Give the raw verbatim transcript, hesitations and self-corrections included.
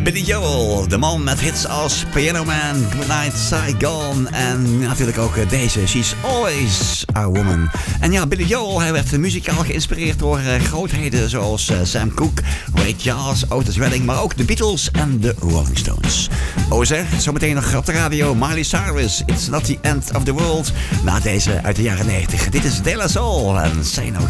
Billy Joel, de man met hits als Piano Man, Goodnight Saigon en natuurlijk ook deze, She's Always a Woman. En ja, Billy Joel hij werd muzikaal geïnspireerd door uh, grootheden zoals uh, Sam Cooke, Ray Charles, Otis Redding, maar ook de Beatles en de Rolling Stones. Oh zeg, zometeen nog op de radio Miley Cyrus, It's Not the End of the World, na deze uit de jaren negentig. Dit is De La Soul en Say No